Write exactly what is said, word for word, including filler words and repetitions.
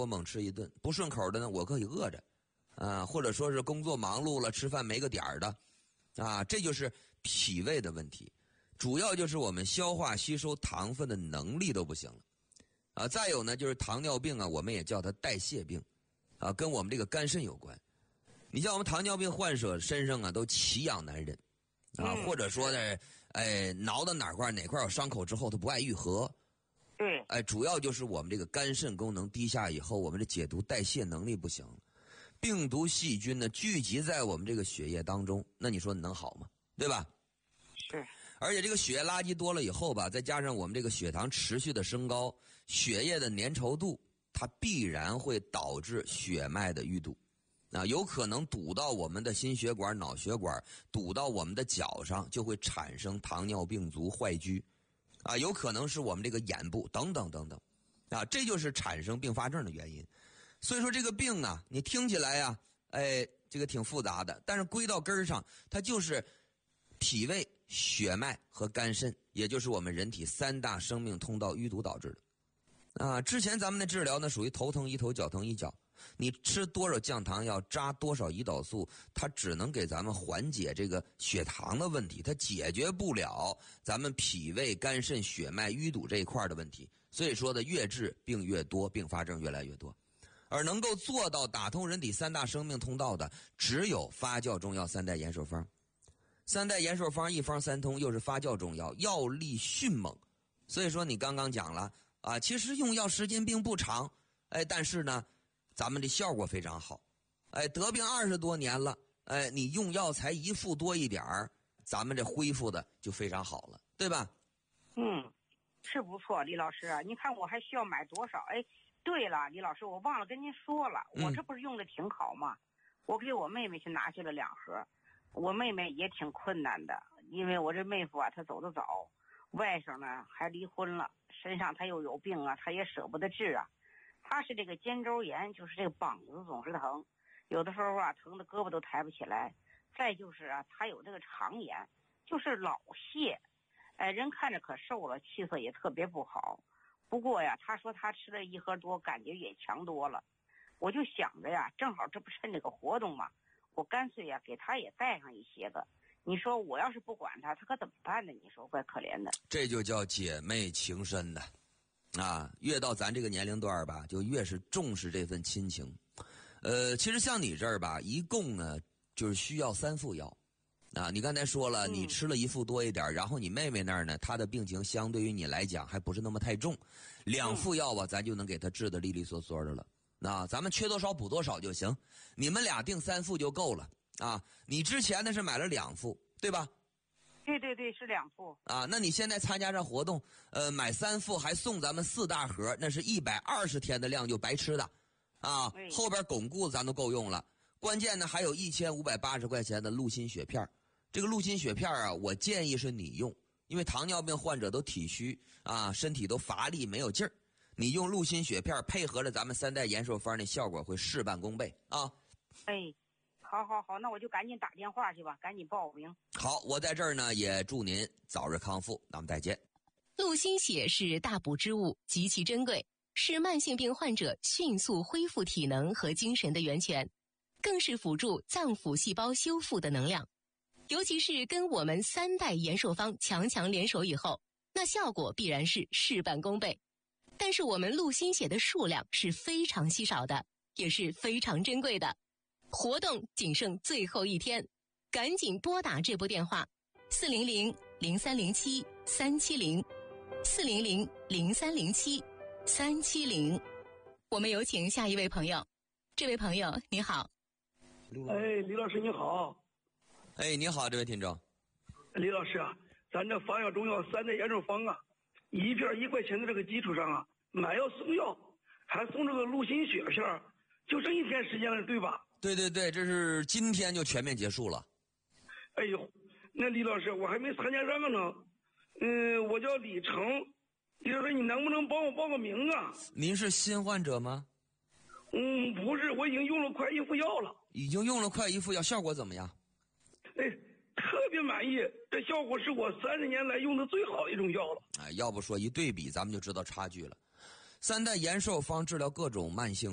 我猛吃一顿，不顺口的呢我可以饿着，啊，或者说是工作忙碌了吃饭没个点儿的，啊，这就是脾胃的问题，主要就是我们消化吸收糖分的能力都不行了，啊，再有呢就是糖尿病啊，我们也叫它代谢病，啊，跟我们这个肝肾有关。你像我们糖尿病患者身上啊都奇痒难忍，啊，或者说呢，哎，挠到哪块哪块有伤口之后它不爱愈合， 对， 哎，主要就是我们这个肝肾功能低下以后，我们的解毒代谢能力不行，病毒细菌呢聚集在我们这个血液当中，那你说你能好吗？对吧？ 是。 而且这个血液垃圾多了以后吧，再加上我们这个血糖持续的升高，血液的粘稠度，它必然会导致血脉的淤堵。啊，有可能堵到我们的心血管、脑血管，堵到我们的脚上，就会产生糖尿病足坏疽，啊，有可能是我们这个眼部等等等等，啊，这就是产生并发症的原因。所以说这个病啊，你听起来呀，哎，这个挺复杂的，但是归到根儿上，它就是脾胃、血脉和肝肾，也就是我们人体三大生命通道淤堵导致的。啊，之前咱们的治疗呢，属于头疼医头，脚疼医脚。你吃多少降糖药，扎多少胰岛素，它只能给咱们缓解这个血糖的问题，它解决不了咱们脾胃、肝肾、血脉淤堵这一块的问题。所以说的越治病越多，并发症越来越多。而能够做到打通人体三大生命通道的，只有发酵中药三代延寿方。三代延寿方一方三通，又是发酵中药，药力迅猛。所以说你刚刚讲了啊，其实用药时间并不长，哎，但是呢咱们的效果非常好，哎，得病二十多年了，哎，你用药才一副多一点儿，咱们这恢复的就非常好了，对吧？ 嗯，是不错，李老师啊，你看我还需要买多少？哎，对了，李老师，我忘了跟您说了，我这不是用的挺好吗？嗯、我给我妹妹去拿去了两盒，我妹妹也挺困难的，因为我这妹夫啊，他走得早，外甥呢还离婚了，身上他又有病啊，他也舍不得治啊。他是这个肩周炎，就是这个膀子总是疼，有的时候啊疼的胳膊都抬不起来。再就是啊，他有这个肠炎，就是老泻，哎，人看着可瘦了，气色也特别不好。不过呀，他说他吃了一盒多，感觉也强多了。我就想着呀，正好这不趁这个活动嘛，我干脆呀给他也带上一些个。你说我要是不管他，他可怎么办呢？你说怪可怜的。这就叫姐妹情深的。啊，越到咱这个年龄段吧，就越是重视这份亲情。呃，其实像你这儿吧，一共呢就是需要三副药。啊，你刚才说了，你吃了一副多一点，然后你妹妹那儿呢，她的病情相对于你来讲还不是那么太重，两副药吧，咱就能给她治得利利索索的了。那咱们缺多少补多少就行，你们俩定三副就够了啊。你之前呢是买了两副，对吧？ 对对对，是两副啊。那你现在参加这活动，呃，买三副还送咱们四大盒，那是一百二十天的量就白吃的，啊，后边巩固咱都够用了。关键呢，还有一千五百八十块钱的鹿心血片，这个鹿心血片啊，我建议是你用，因为糖尿病患者都体虚啊，身体都乏力没有劲儿，你用鹿心血片配合着咱们三代延寿方，那效果会事半功倍啊。 哎。好好好，那我就赶紧打电话去吧，赶紧报名。 好，我在这儿呢，也祝您早日康复，那我们再见。 鹿心血是大补之物，极其珍贵，是慢性病患者迅速恢复体能和精神的源泉，更是辅助脏腑细胞修复的能量。尤其是跟我们三代延寿方强强联手以后，那效果必然是事半功倍。但是我们鹿心血的数量是非常稀少的，也是非常珍贵的。活动仅剩最后一天，赶紧拨打这部电话四零零零三零七三七零四零零零三零七三七零。我们有请下一位朋友。这位朋友你好。 哎，李老师你好。 哎，你好，这位听众。 李老师啊，咱这发药中药三代延寿方啊，一片一块钱的这个基础上啊，买药送药，还送这个鹿心血片，就剩一天时间了，对吧？ 对对对，这是今天就全面结束了。 哎呦，那李老师我还没参加这个呢。嗯，我叫李成，李老师你能不能帮我报个名啊？ 您是新患者吗？ 嗯，不是，我已经用了快一副药了。 已经用了快一副药，效果怎么样？ 哎，特别满意，这效果是我三十年来用的最好的一种药了。 哎，要不说一对比，咱们就知道差距了。三代延寿方治疗各种慢性